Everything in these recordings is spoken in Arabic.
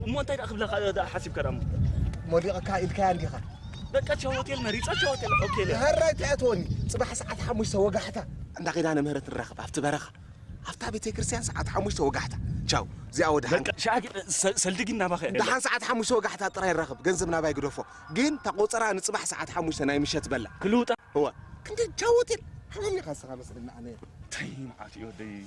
مو أنت أخذ لك حاسب كرام مودي كائل كان ديها بقى شو هوتيل مريض شو هوتيل أوكي له هراي تعتوني صباح ساعات حمش توقعتها عندك إذا أنا مهرة الرخب عفت برخة عفت بيتي كريستيان ساعات حمش توقعتها تشاو زي أود حنك شاك سلدقنا بخير دحان ساعات حمش توقعتها ترى الرخب جنزبنا باي قدوفو جين تقوصرها نصبح ساعات حمش أنا مش هتبلع كلوطة هو كنت تشاوتين حمني خاصة مثلا أنا تيم عاتي ودي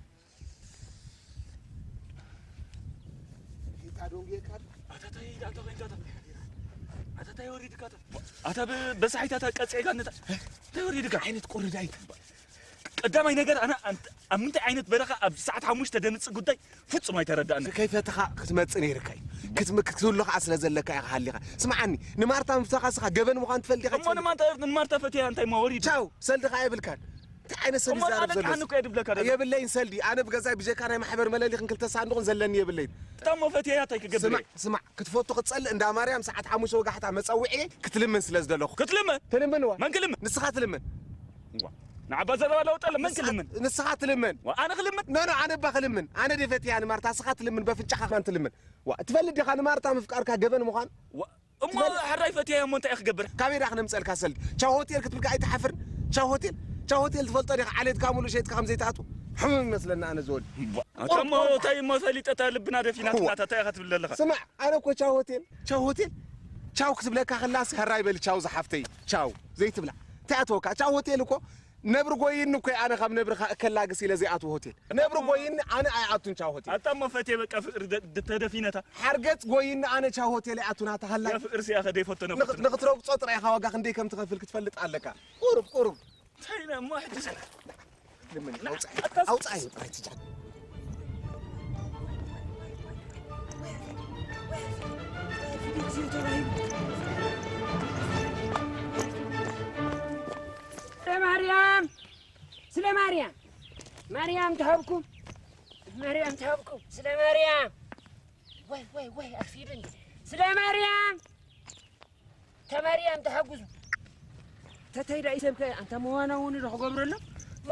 أتا يوريدك أتا بس حيت أتا كاتسعي كانت توريدك عينت قرداي قدامي نجر أنا أنت أمنت عينت برقة بساعة حموش تدمت قداي فوت ما يتردد أنا كيف كتمت نيركاي كتقول لك أصل زلك يا خليها اسمعني نمارتا مفتقسها جبن مخان تفلدي أما أنا ما تعرف نمارتا فتيها أنت ما وريد تشاو سلدي خايب الكان تعين سلدي زارب زلس أنا كيد بلك هذا يا بالليل سلدي أنا بجزاي بجيك أنا محبر ملالي خن كلتا ساعة نقول زلني يا بالليل تم فتيها تيك قبل سمع كتفوتو كتسأل عند مريم ساعة حموش وقحتها متصوعي كتلمن سلاز دلوخ تلمن وا من كلمن نسخات تلمن نعبا زرا ولا وطل من كلمن نسخات تلمن وأنا خلمن نو أنا بخلمن أنا دي فتي يعني مرتا سخات تلمن بفنشخ خان تلمن وتفلد يا خان مرتا مفكرك جبن مخان أما حراي فتيها أما أنت أخ قبر كابير أخنا مسأل كاسل شو هوتيل كتبلك أي تحفر شو هوتيل تفضل طريق عليه كامل وشيء كم زي تاتو حمم مثلنا أنا زول أما تاي ما ثالث تلبنا رفينا تاي خات بالله سمع أنا كو شو هوتيل شو كتب لك خلاص هراي بل شو زحفتي شو زي تبلع تاتو كا شو هوتيل كو نبر قوين كوي أنا خم نبر كلا قصيلة زي أتو هوتيل نبر قوين أنا أعطون شو هوتيل أتم فتي بقى تدفينتا حرقت قوين أنا شو هوتيل أعطونا تهلا يا فقرسي أخذ يفتنا نقطروا بصوت رأي خواجة خندي كم تغفل كتفلت علىك قرب هنا ما حد يسأل لمن أوصعي راي تجعل سلام مريم تهبكم سلام مريم وي أخيرا سلام مريم تمريم تحجزوا تتاي رئيسك أنت موانا ونروح قبر له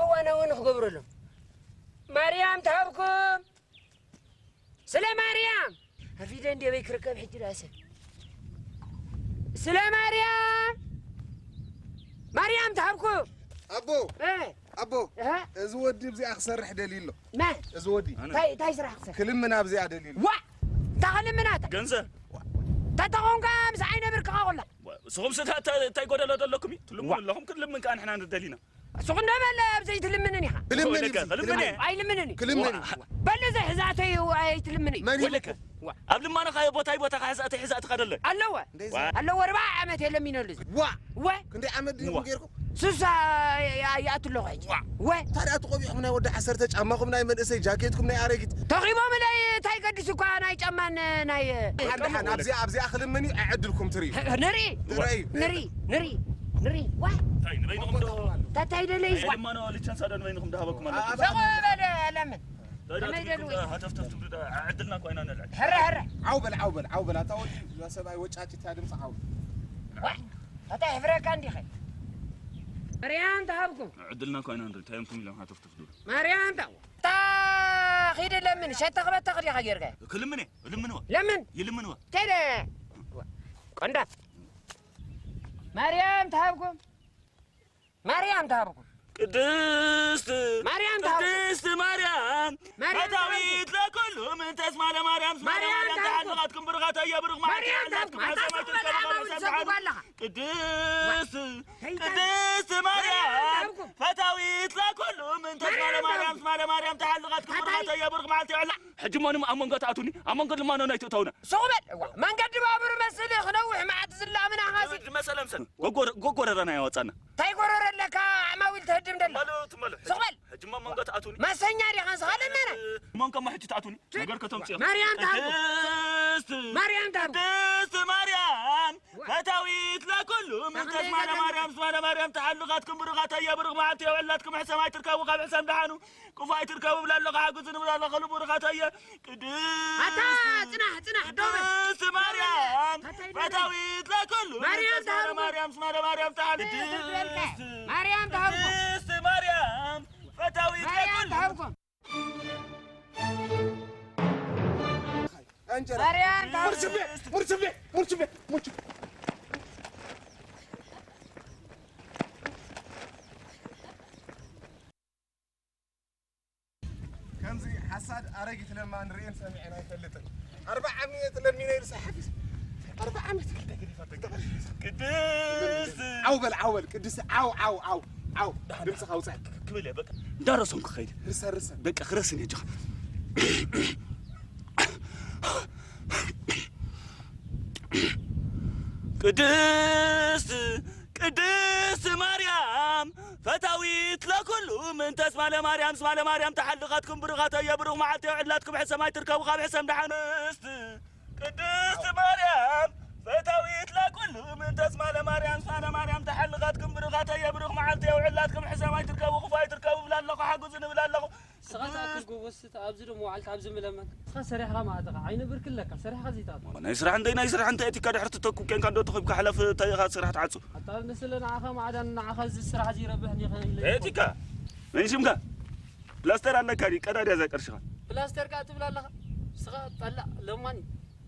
مريم تهبكم سلام مريم هفيدا ندي بيك ركب حتى راسه سلام مريم تهبكم أبو زودي بزي أخسر رح دليله ما زودي تاي سرح أخسر كلمنا بزي دليل تغلمنا جنزة تتقون كام سعينا بركة ولا سوم ستة تاي قدر لا دلكمي تلمون اللهم كل من كان إحنا ندلينا سوقنا بلا بزي تلمني ها تلمني كلمني بل زي حزاتي وأي تلمني ولك قبل ما أنا خايب بوتاي حزاتي خدله الله 4 عامات يلا مين اللي كنت عمد غيركم سوسا يا أتلو ترى أتقوي حنا ودي حسرتك أماكم ناي من إسي جاكيتكم ناي أريجت تقريبا ملاي تاي قد سكوا ناي جمان ناي حنا أبزي أخذ مني أعد لكم تري نري تاي نبينكم تاي ليش ما أنا اللي تنسى بينكم دهبكم أنا بلا لمن هتفتف عدلنا كوينا نلعب هرة عوبل أتقول يا سباي وجهك تادم صعود هتا هفرك عندي خي مريم تهبكم عدلنا كوينا نلعب تايمكم لهم هتفتف دول مريم تا خير لمن شيء تقبل تقدي خير كلمني لمن يلمنوا ترى كندا مريم تهبكم قدست مريم هتاويت لكلهم انت اسمع لمريم تعلقاتكم برغاتها يا برغ ما قدست مريم فتاويت لكلهم انت اسمع لمريم تعلقاتكم برغاتها يا برغ ما تعلق حجمانهم أمون قطعتوني أمون قد لما أنا نيتونا صوبت من قد بابر مسلي خنوح ما عتزلا من حاسد مثلا مثلا غور انا يا وصانا تاي غورر لك عماويل تهدم دل مالو صوبت حجما من قطعتوني ما سنيا دي خنس خلنا من كم حجي تعتوني نغير كتم صيغ مريم فتاويت لكلهم انت اسمع مريم تعلقاتكم برغاتها يا برغ ما انت ولاتكم حسام تركبوا قبل حسام دحانو كفاي تركبوا بلا لغه عجوزن بلا لغه برغاتها يا هتا صنح قدس مريم فتاويت لكلهم مريم تعال مريم فتاويت لكلهم انجرة مريم مرشبي كنزي حساد أريجت لما نرين سمعنا يفلتك 400 للمينا يرسى حفيز 400 قديس عول قديس عو دمسخ أوسع كمل يا بقى درسهم خير رسا بقى خرسني يا جخ قديس مريم فتاويت لكل من تسمع لمريم اسمع لمريم تحلقاتكم برغات يبرغ معلتي وعدلاتكم حسام تركبوا خاب حسام دحنست قديس مريم فتاويت لكل من تسمع لمريم اسمع لمريم تحلقاتكم برغات يبرغ معلتي وعدلاتكم حسام تركبوا خفاي تركبوا بلا لقوا حقوزن بلا لقوا سقط أكل جوست أبزر موالت أبزر ملمن سريح غما هذا عين بركل لك سريح غزيتات أنا يسرح عندنا يسرح أنت أتي كده حرت تكو كان كان دوتخيب كحلف تيغات سرح تعصو حتى نسلنا عخا ما عدا نعخز السرعة زي ربحني أتي كا من شمكا بلاستر أنا كاري كده ده ذكر شغل بلاستر كاتب لا لا سقط طلع لماني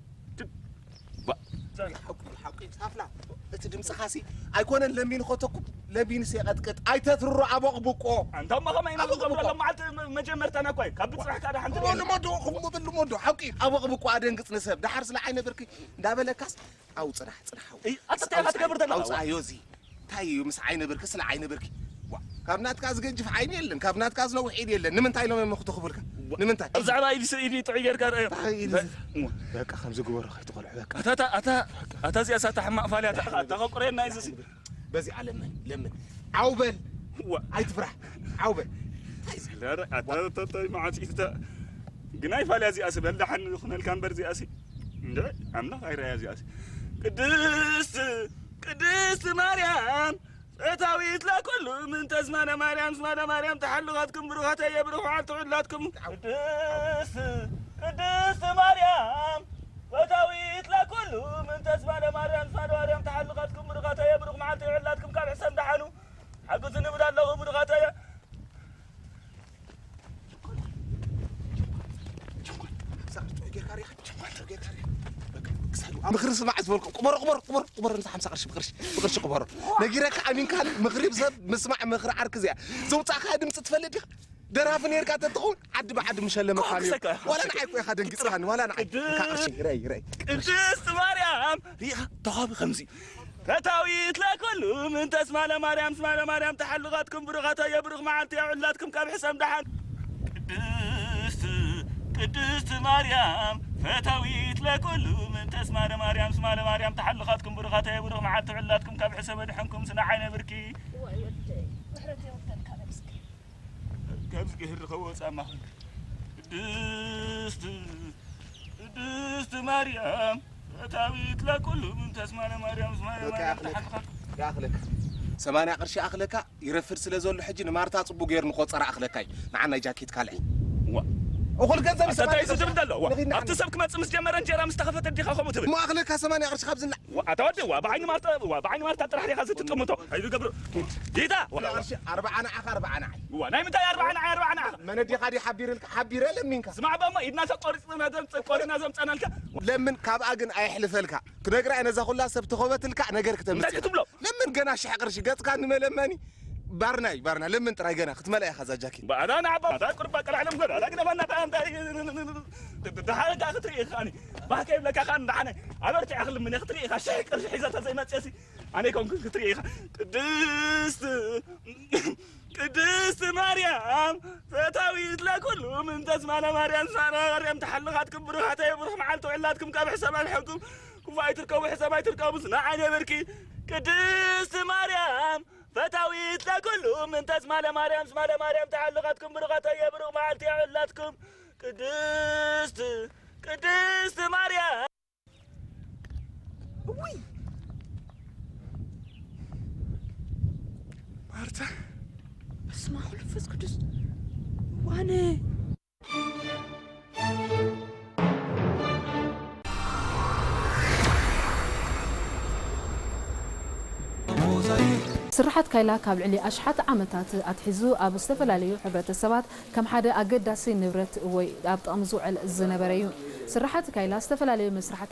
حقي سافلا تدمس خاسي أيكون لمين خطكم لمين سيقتكت أي تترو أبوق بقو أنت ما خمين أبوق لما عت مجمرت أنا كوي كابت صح كده حنت مودو حقي أبوق بقو أدين قص نسب ده حرس لعين بركي ده بلكاس أو صراحة إيه أتتعرف تقبرت أنا أو صايوزي تايو مس عين بركي سلا عين بركي كابنات كاز جنج في عيني يلن كابنات كاز لو وحيد يلن نمنتاي لما مخ تخبرك نمنتاي أبزعل إيدي تعير كار هيك خمس جوار خيط قلع هيك أتا زي أسات حماق فالي أتقرين نايزسي بزي على لمن عوبل هاي تفرح عوبل لا أتا ما عاد إذا جناي فالي زي أسي بل دحن خنا الكامبر زي أسي لا عمنا غير زي أسي قديس مريم فتاويت لكل من تزمان مريم اسمان مريم تحلقاتكم بروحات يبروح عن تعلاتكم قديس مريم فتاويت لكل من تزمان مريم اسمان مريم تحلقاتكم بروحات يبروح عن تعلاتكم كان حسام دحنو حقو زنب الله بروحات مخرس ما عزبل قمر نص 5 قرش بقرش قمر نجيرك عمين كان مغرب زب مسمع مخر عرك زي زوصا خادم تتفلد درافن يركا تدخل عد بعد مشلم خاني ولا نعيك يا خادم قصران ولا نعيك قرش راي قديس مريم ريحه طاب خمسي فتاويت لكل من تسمع لمريم اسمع لمريم تحلقاتكم برغاتها يبرغ معلتي علاتكم كاب حسام دحن قديس مريم فتاويت لكل من تسمع لمريم اسمع لمريم تحلقاتكم برغاتها يبرغ معلتي علاتكم كاب حسام دحنكم سنا عين بركي وحرتي وقتك كابسك كابسك هر خوص اما قديس مريم فتاويت لكل من تسمع لمريم اسمع لمريم تحلقاتكم داخلك 8 قرش اخلك يرفر سلازول حجي نمارتا صبو غير نقصر اخلكاي معنا جاكيت كالعي وقول جنزب أتاي سجل دلو أبتسبك ما تسمس جمرة انجرا مستخفة الدخا خمو تبل ما أغلق 8 قرش خبز لا أتودي وبعين مارتا ترح لي خازت تقمطو هيدو قبل جيتا ولا قرش 4 أنا 4 أنا ونايم تاي 4 أنا من دي قادي حبير لمنك اسمع بما إدنا سقورس قورنا زم صنالك لمن كاب أجن أيحلفلك كنقرأ أنا زخلا سبت خوبتلك نجر كتمس لمن جنا شح قرش جات كان ملماني بارناي لمن ترى جنا ختملا يا خزا جاكي بعدنا عبا تاكل بقى علم كذا لكن بنا ده حاجه اخطري خاني ما كيف لك خان دحنا عبرت اخل من اخطري خا شيء قرش حيزه زي ما تسي انا كون اخطري قديس مريم فتاويت لكل من تسمع مريم سنة مريم تحلقاتكم بروحاتها يبروح معلتو علاتكم كاب حساب الحكم كفايت تركبوا حساب تركبوا سنا عيني بركي قديس مريم فتاويت لكل من تسمع لمريم اسمع لمريم تحلقاتكم بروحاتها يبروح معلتي علاتكم قديس مريم وي مارتا اسمع خلفز قدس وانا ስራሓት ካይላ ካብ ልዕሊ ኣሽሓት ዓመታት ኣትሒዙ ኣብ ዝተፈላለዩ ሕብረተሰባት ከም ሓደ ኣገዳሲ ንብረት ወይ ኣብ ጥቕሚ ዝውዕል ዝነበረ እዩ سرحت كايلا استفلا لي مسرحت